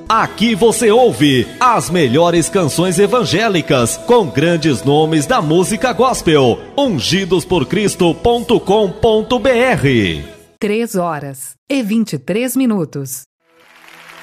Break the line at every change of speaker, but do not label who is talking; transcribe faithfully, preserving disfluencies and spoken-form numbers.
Aqui você ouve as melhores canções evangélicas com grandes nomes da música gospel. ungidos por cristo ponto com ponto br.
Três horas e vinte e três minutos.